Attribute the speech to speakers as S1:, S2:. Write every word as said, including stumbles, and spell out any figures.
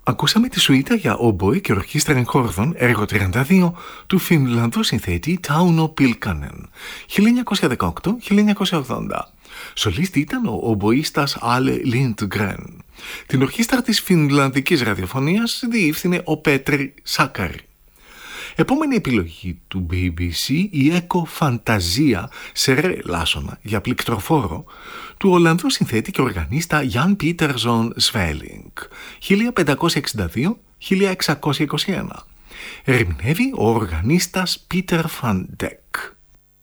S1: Ακούσαμε τη σουίτα για όμποε και ορχήστρα εγχόρδων, έργο τριάντα δύο, του Φινλανδού συνθέτη Τάουνο Πίλκανεν, χίλια εννιακόσια δεκαοκτώ με χίλια εννιακόσια ογδόντα. Σολίστη ήταν ο ομποίστας Άλε Λίντγκρεν. Την ορχήστρα της Φινλανδικής ραδιοφωνίας διεύθυνε ο Πέτρι Σάκαρη. Επόμενη επιλογή του μπι μπι σι, η Έκο Φανταζία σε ρε λάσονα για πληκτροφόρο, του Ολλανδού συνθέτη και οργανίστα Γιάν Πίτερζον Σβέλινγκ, χίλια πεντακόσια εξήντα δύο με χίλια εξακόσια είκοσι ένα. Ερμηνεύει ο οργανίστας Πίτερ Φαν Ντεκ.